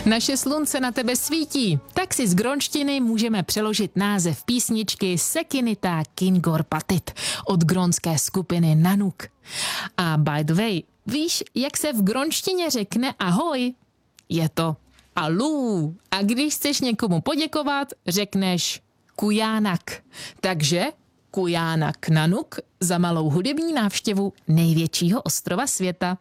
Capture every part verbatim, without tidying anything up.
Naše slunce na tebe svítí, tak si z gronštiny můžeme přeložit název písničky Sekinita Kingorpatit od grónské skupiny Nanook. A by the way, víš, jak se v gronštině řekne ahoj? Je to alů. A když chceš někomu poděkovat, řekneš kujának. Takže kujának Nanook za malou hudební návštěvu největšího ostrova světa.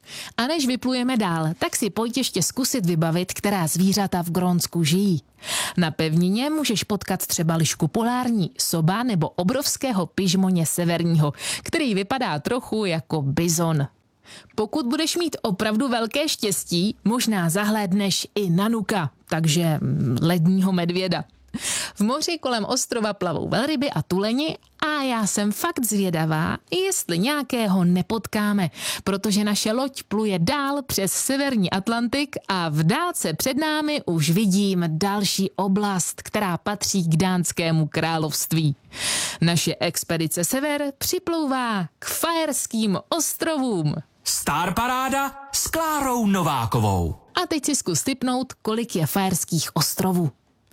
A než vyplujeme dál, tak si pojď ještě zkusit vybavit, která zvířata v Grónsku žijí. Na pevnině můžeš potkat třeba lišku polární, soba nebo obrovského pyžmoně severního, který vypadá trochu jako bizon. Pokud budeš mít opravdu velké štěstí, možná zahlédneš i Nanooka, takže ledního medvěda. V moři kolem ostrova plavou velryby a tuleni a já jsem fakt zvědavá, jestli nějakého nepotkáme, protože naše loď pluje dál přes severní Atlantik a v dálce před námi už vidím další oblast, která patří k Dánskému království. Naše expedice Sever připlouvá k Faerským ostrovům. Star Paráda s Klárou Novákovou. A teď si zkus tipnout, kolik je Faerských ostrovů.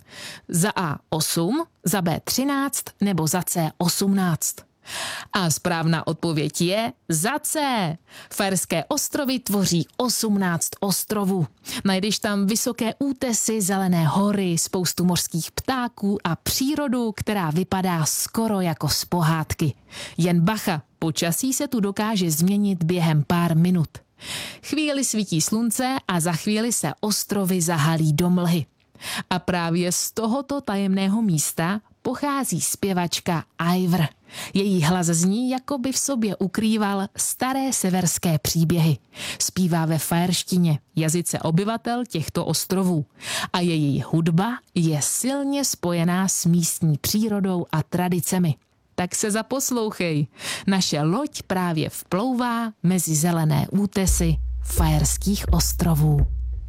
Za A osm, za B třináct nebo za C osmnáct. A správná odpověď je za C. Faerské ostrovy tvoří osmnáct ostrovů. Najdeš tam vysoké útesy, zelené hory, spoustu mořských ptáků a přírodu, která vypadá skoro jako z pohádky. Jen bacha, počasí se tu dokáže změnit během pár minut. Chvíli svítí slunce a za chvíli se ostrovy zahalí do mlhy. A právě z tohoto tajemného místa pochází zpěvačka Eivør. Její hlas zní, jako by v sobě ukrýval staré severské příběhy. Zpívá ve faerštině, jazyce obyvatel těchto ostrovů. A její hudba je silně spojená s místní přírodou a tradicemi. Tak se zaposlouchej. Naše loď právě vplouvá mezi zelené útesy Faerských ostrovů.